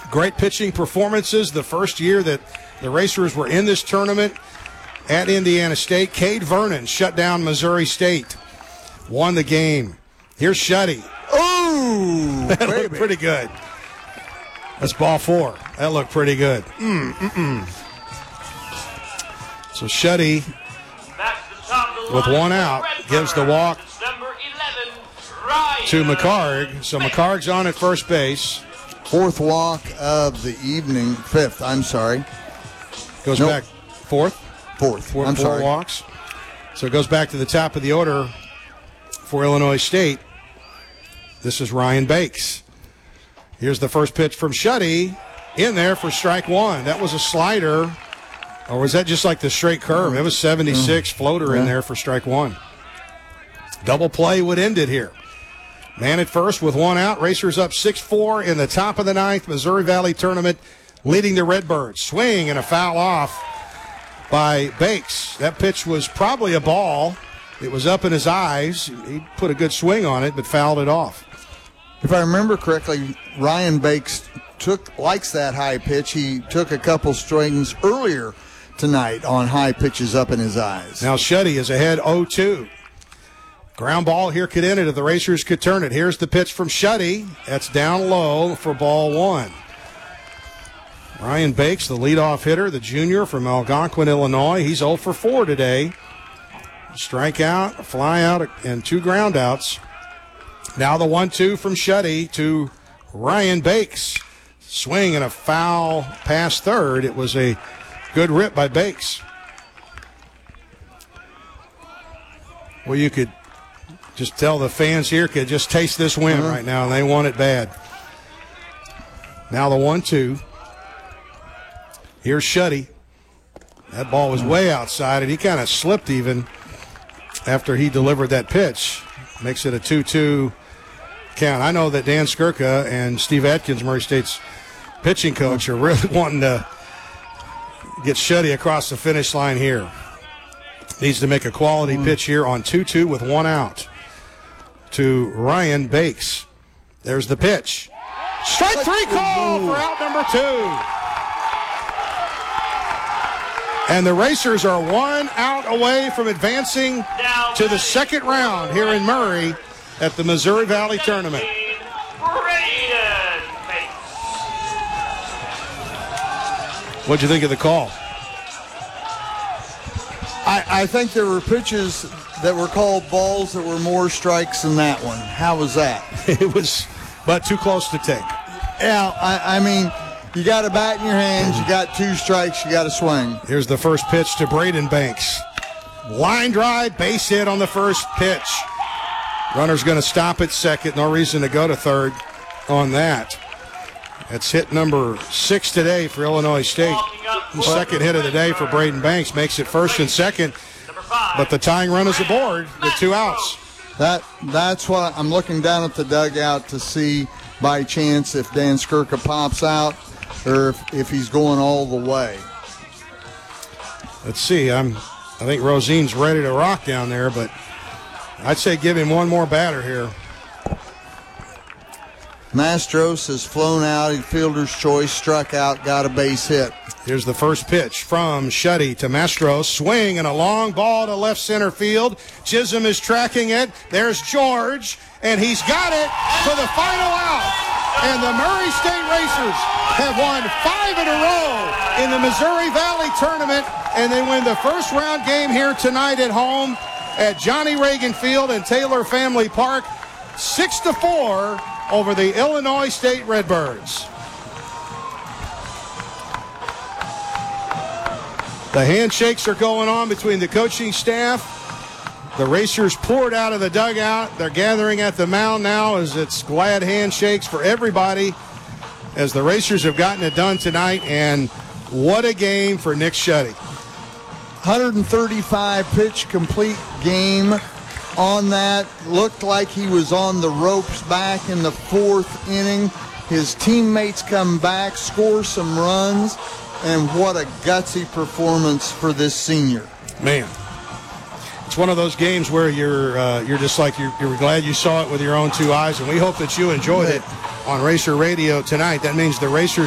Great pitching performances the first year that the Racers were in this tournament at Indiana State. Cade Vernon shut down Missouri State, won the game. Here's Shuddy. Oh, that looked pretty good. That's ball 4. That looked pretty good. So Shuddy, with one out, gives the walk to McHargue. So McHargue's on at first base. Fourth walk of the evening. Fifth, I'm sorry. Goes back fourth. Fourth. I'm sorry. 4 walks. So it goes back to the top of the order for Illinois State. This is Ryan Bakes. Here's the first pitch from Shuddy. In there for strike 1. That was a slider. Or was that just like the straight curve? It was 76 floater in there for strike 1. Double play would end it here. Man at first with one out. Racers up 6-4 in the top of the 9th. Missouri Valley Tournament leading the Redbirds. Swing and a foul off by Bakes. That pitch was probably a ball. It was up in his eyes. He put a good swing on it, but fouled it off. If I remember correctly, Ryan Bakes likes that high pitch. He took a couple swings earlier tonight on high pitches up in his eyes. Now Shuddy is ahead 0-2. Ground ball here could end it if the Racers could turn it. Here's the pitch from Shuddy. That's down low for ball 1. Ryan Bakes, the leadoff hitter, the junior from Algonquin, Illinois. He's 0 for 4 today. Strikeout, a fly out, and 2 ground outs. Now the 1-2 from Shuddy to Ryan Bakes. Swing and a foul past third. It was a good rip by Bakes. Well, you could just tell the fans here could just taste this win right now, and they want it bad. Now the 1-2. Here's Shuddy. That ball was way outside, and he kind of slipped even after he delivered that pitch. Makes it a 2-2 count. I know that Dan Skirka and Steve Atkins, Murray State's pitching coach, are really wanting to get Shuddy across the finish line here. Needs to make a quality pitch here on 2-2 with one out to Ryan Bakes. There's the pitch. Strike 3 call for out number 2. And the Racers are 1 out away from advancing to the second round here in Murray at the Missouri Valley Tournament. What'd you think of the call? I think there were pitches that were called balls that were more strikes than that one. How was that? It was, but too close to take. Yeah, I mean, you got a bat in your hands, you got 2 strikes, you got to swing. Here's the first pitch to Braden Banks. Line drive, base hit on the first pitch. Runner's going to stop at second. No reason to go to third on that. That's hit number 6 today for Illinois State. The second hit of the day for Braden Banks makes it first and second. But the tying run is aboard with 2 outs. That's what I'm looking down at the dugout to see by chance if Dan Skirka pops out or if he's going all the way. Let's see. I think Rosine's ready to rock down there, but I'd say give him one more batter here. Mastros has flown out. He fielder's choice, struck out, got a base hit. Here's the first pitch from Shuddy to Mastros. Swing and a long ball to left center field. Chisholm is tracking it. There's George, and he's got it for the final out. And the Murray State Racers have won 5 in a row in the Missouri Valley Tournament, and they win the first round game here tonight at home at Johnny Reagan Field and Taylor Family Park, 6-4 over the Illinois State Redbirds. The handshakes are going on between the coaching staff. The Racers poured out of the dugout. They're gathering at the mound now as it's glad handshakes for everybody as the Racers have gotten it done tonight. And what a game for Nick Shuddy. 135 pitch complete game on that. Looked like he was on the ropes back in the 4th inning. His teammates come back, score some runs, and what a gutsy performance for this senior. Man, it's one of those games where you're just like you're glad you saw it with your own 2 eyes, and we hope that you enjoyed it on Racer Radio tonight. That means the Racers